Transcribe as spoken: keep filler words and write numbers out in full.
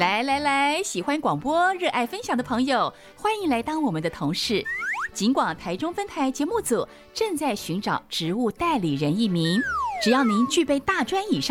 来来来，喜欢广播、热爱分享的朋友，欢迎来当我们的同事。警广台中分台节目组正在寻找职务代理人一名，只要您具备大专以上